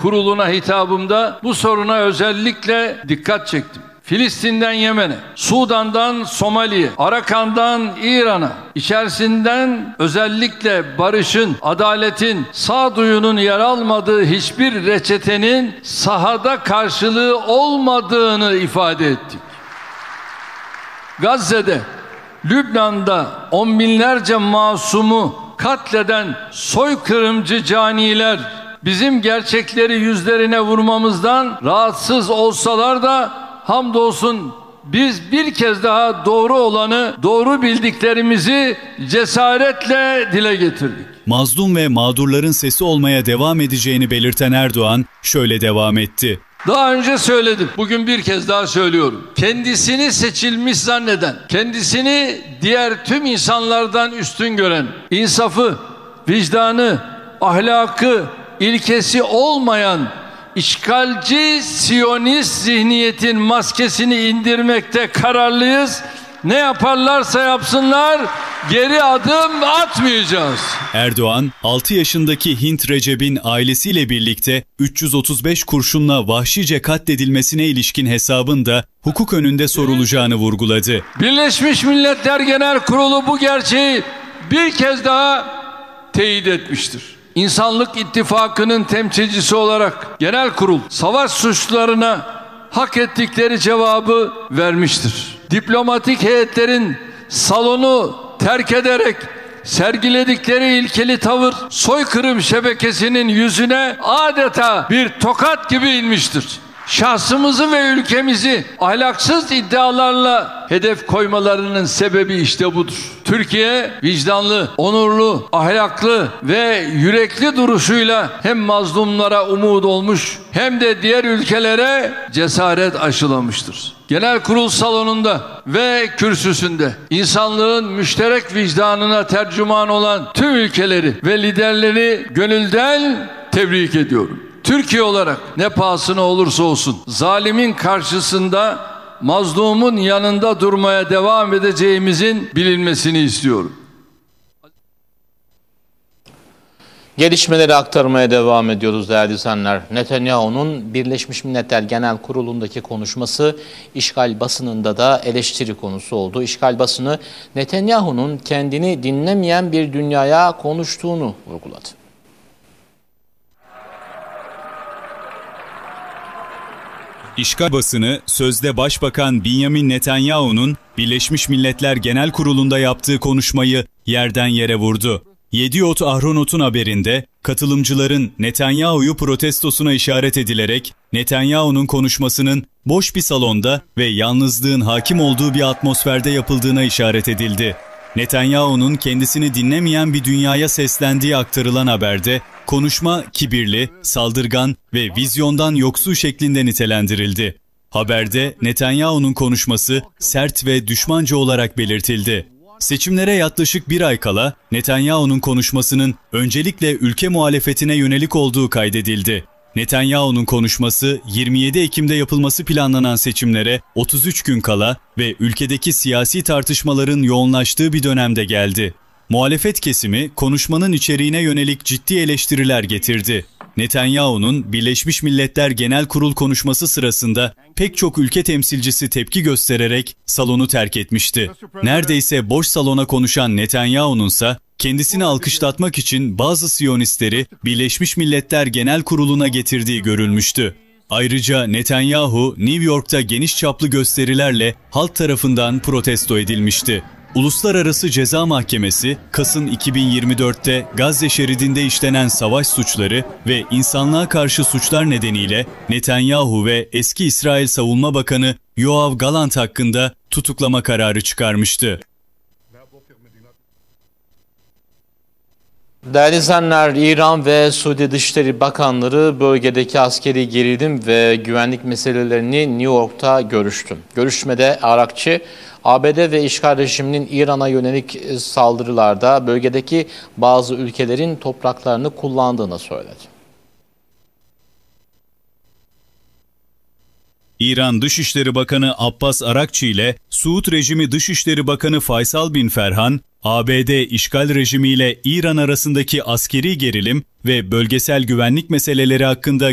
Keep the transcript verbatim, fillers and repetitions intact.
Kurulu'na hitabımda bu soruna özellikle dikkat çektim. Filistin'den Yemen'e, Sudan'dan Somali'ye, Arakan'dan İran'a, içerisinden özellikle barışın, adaletin, sağduyunun yer almadığı hiçbir reçetenin sahada karşılığı olmadığını ifade ettik. Gazze'de, Lübnan'da on binlerce masumu katleden soykırımcı caniler bizim gerçekleri yüzlerine vurmamızdan rahatsız olsalar da hamdolsun biz bir kez daha doğru olanı, doğru bildiklerimizi cesaretle dile getirdik. Mazlum ve mağdurların sesi olmaya devam edeceğini belirten Erdoğan şöyle devam etti. Daha önce söyledim, bugün bir kez daha söylüyorum. Kendisini seçilmiş zanneden, kendisini diğer tüm insanlardan üstün gören, insafı, vicdanı, ahlakı, ilkesi olmayan İşgalci Siyonist zihniyetin maskesini indirmekte kararlıyız. Ne yaparlarsa yapsınlar geri adım atmayacağız. Erdoğan, altı yaşındaki Hint Recep'in ailesiyle birlikte üç yüz otuz beş kurşunla vahşice katledilmesine ilişkin hesabın da hukuk önünde sorulacağını vurguladı. Birleşmiş Milletler Genel Kurulu bu gerçeği bir kez daha teyit etmiştir. İnsanlık İttifakı'nın temsilcisi olarak Genel Kurul savaş suçlarına hak ettikleri cevabı vermiştir. Diplomatik heyetlerin salonu terk ederek sergiledikleri ilkeli tavır soykırım şebekesinin yüzüne adeta bir tokat gibi inmiştir. Şahsımızı ve ülkemizi ahlaksız iddialarla hedef koymalarının sebebi işte budur. Türkiye vicdanlı, onurlu, ahlaklı ve yürekli duruşuyla hem mazlumlara umut olmuş hem de diğer ülkelere cesaret aşılamıştır. Genel Kurul salonunda ve kürsüsünde insanlığın müşterek vicdanına tercüman olan tüm ülkeleri ve liderleri gönülden tebrik ediyorum. Türkiye olarak ne pahasına olursa olsun zalimin karşısında mazlumun yanında durmaya devam edeceğimizin bilinmesini istiyorum. Gelişmeleri aktarmaya devam ediyoruz değerli izleyenler. Netanyahu'nun Birleşmiş Milletler Genel Kurulu'ndaki konuşması işgal basınında da eleştiri konusu oldu. İşgal basını Netanyahu'nun kendini dinlemeyen bir dünyaya konuştuğunu vurguladı. İşgal basını sözde Başbakan Benjamin Netanyahu'nun Birleşmiş Milletler Genel Kurulu'nda yaptığı konuşmayı yerden yere vurdu. Yediot Ahronot'un haberinde katılımcıların Netanyahu'yu protestosuna işaret edilerek Netanyahu'nun konuşmasının boş bir salonda ve yalnızlığın hakim olduğu bir atmosferde yapıldığına işaret edildi. Netanyahu'nun kendisini dinlemeyen bir dünyaya seslendiği aktarılan haberde konuşma kibirli, saldırgan ve vizyondan yoksul şeklinde nitelendirildi. Haberde Netanyahu'nun konuşması sert ve düşmanca olarak belirtildi. Seçimlere yaklaşık bir ay kala Netanyahu'nun konuşmasının öncelikle ülke muhalefetine yönelik olduğu kaydedildi. Netanyahu'nun konuşması yirmi yedi Ekim'de yapılması planlanan seçimlere otuz üç gün kala ve ülkedeki siyasi tartışmaların yoğunlaştığı bir dönemde geldi. Muhalefet kesimi konuşmanın içeriğine yönelik ciddi eleştiriler getirdi. Netanyahu'nun Birleşmiş Milletler Genel Kurul konuşması sırasında pek çok ülke temsilcisi tepki göstererek salonu terk etmişti. Neredeyse boş salona konuşan Netanyahu'nunsa kendisini alkışlatmak için bazı Siyonistleri Birleşmiş Milletler Genel Kurulu'na getirdiği görülmüştü. Ayrıca Netanyahu New York'ta geniş çaplı gösterilerle halk tarafından protesto edilmişti. Uluslararası Ceza Mahkemesi, Kasım iki bin yirmi dört'te Gazze şeridinde işlenen savaş suçları ve insanlığa karşı suçlar nedeniyle Netanyahu ve eski İsrail Savunma Bakanı Yoav Gallant hakkında tutuklama kararı çıkarmıştı. Değerli izleyenler, İran ve Suudi Dışişleri Bakanları bölgedeki askeri gerilim ve güvenlik meselelerini New York'ta görüştü. Görüşmede Arakçı, A B D ve işgal rejiminin İran'a yönelik saldırılarda bölgedeki bazı ülkelerin topraklarını kullandığını söyledi. İran Dışişleri Bakanı Abbas Arakçı ile Suud Rejimi Dışişleri Bakanı Faysal bin Ferhan, A B D işgal rejimiyle İran arasındaki askeri gerilim ve bölgesel güvenlik meseleleri hakkında